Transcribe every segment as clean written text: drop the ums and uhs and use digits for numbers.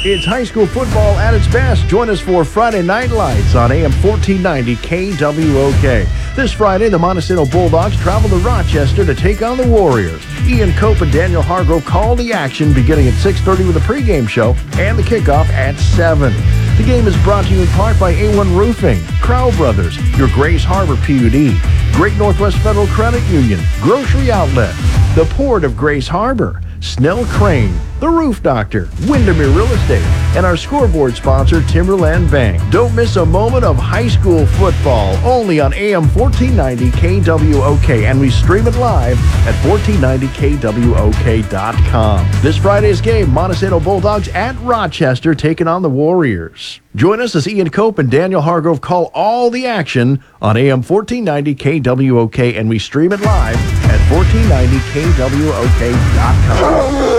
It's high school football at its best. Join us for Friday Night Lights on AM 1490 KWOK. This Friday, the Montesano Bulldogs travel to Rochester to take on the Warriors. Ian Cope and Daniel Hargrove call the action beginning at 6:30 with a pregame show and the kickoff at 7. The game is brought to you in part by A1 Roofing, Crow Brothers, your Grace Harbor PUD, Great Northwest Federal Credit Union, Grocery Outlet, the Port of Grace Harbor, Snell Crane, The Roof Doctor, Windermere Real Estate, and our scoreboard sponsor, Timberland Bank. Don't miss a moment of high school football, only on AM 1490 KWOK, and we stream it live at 1490KWOK.com. This Friday's game, Montesano Bulldogs at Rochester taking on the Warriors. Join us as Ian Cope and Daniel Hargrove call all the action on AM 1490 KWOK, and we stream it live at 1490KWOK.com.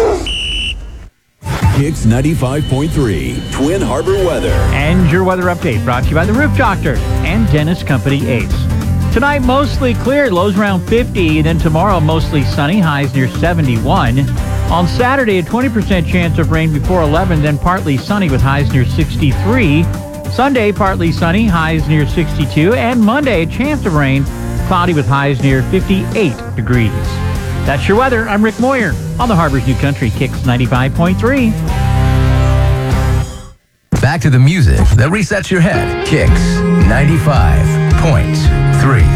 Kicks 95.3, Twin Harbor weather. And your weather update brought to you by the Roof Doctor and Dennis Company Ace. Tonight, mostly clear, lows around 50. Then tomorrow, mostly sunny, highs near 71. On Saturday, a 20% chance of rain before 11, then partly sunny with highs near 63. Sunday, partly sunny, highs near 62. And Monday, a chance of rain, cloudy with highs near 58 degrees. That's your weather. I'm Rick Moyer on the Harbor's New Country, Kicks 95.3. Back to the music that resets your head. Kicks 95.3.